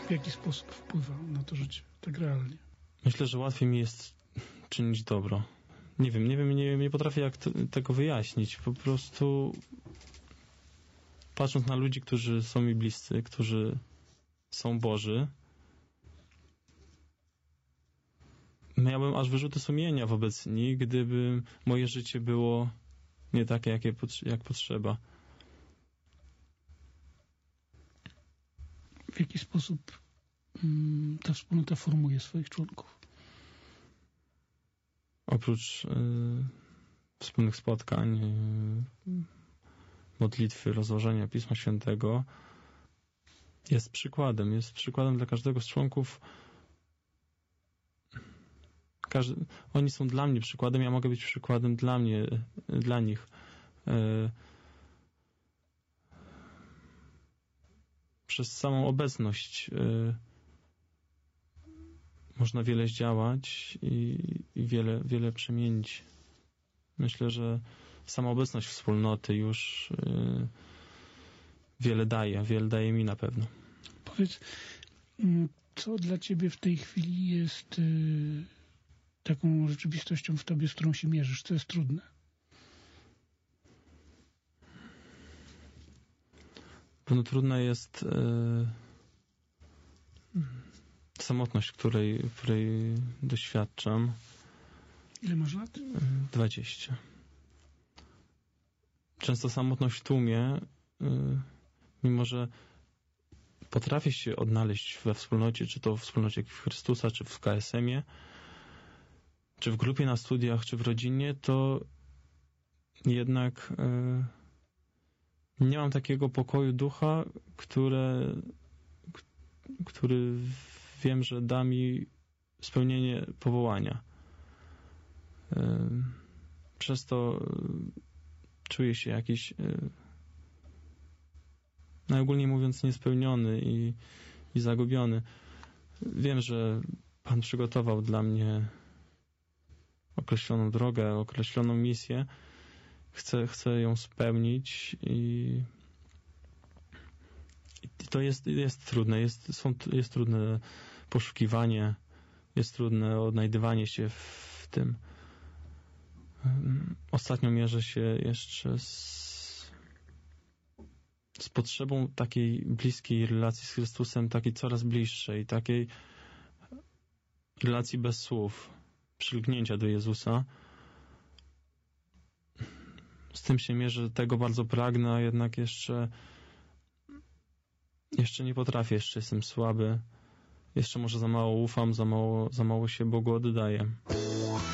w jaki sposób wpływa na to życie, tak realnie? Myślę, że łatwiej mi jest czynić dobro. Nie potrafię jak tego wyjaśnić. Po prostu patrząc na ludzi, którzy są mi bliscy, którzy są Boży, miałbym aż wyrzuty sumienia wobec nich, gdyby moje życie było nie takie, jak potrzeba. W jaki sposób ta wspólnota formuje swoich członków? Oprócz wspólnych spotkań, modlitwy, rozważania Pisma Świętego, jest przykładem dla każdego z członków. Oni są dla mnie przykładem, ja mogę być przykładem dla nich. Przez samą obecność można wiele zdziałać i wiele przemienić. Myślę, że sama obecność wspólnoty już wiele daje mi na pewno. Powiedz, co dla ciebie w tej chwili jest taką rzeczywistością w tobie, z którą się mierzysz? Co jest trudne? Pewno trudna jest samotność, której doświadczam. Ile masz lat? 20. Często samotność w tłumie, mimo że potrafię się odnaleźć we wspólnocie, czy to w wspólnocie Chrystusa, czy w KSM-ie, czy w grupie na studiach, czy w rodzinie, to jednak nie mam takiego pokoju ducha, który wiem, że da mi spełnienie powołania. Przez to czuję się jakiś najogólniej mówiąc niespełniony i zagubiony. Wiem, że Pan przygotował dla mnie określoną drogę, określoną misję. Chcę ją spełnić i to jest trudne. Jest trudne poszukiwanie, jest trudne odnajdywanie się w tym. Ostatnio mierzę się jeszcze z potrzebą takiej bliskiej relacji z Chrystusem, takiej coraz bliższej, takiej relacji bez słów, przylgnięcia do Jezusa. Z tym się mierzę, tego bardzo pragnę, a jednak jeszcze nie potrafię, jeszcze jestem słaby, jeszcze może za mało ufam, za mało się Bogu oddaję.